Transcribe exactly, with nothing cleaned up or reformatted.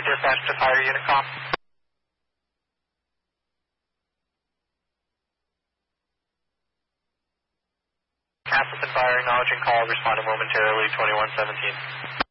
dispatch to fire unit call. Castleton Fire, acknowledging call, responding momentarily, twenty-one seventeen.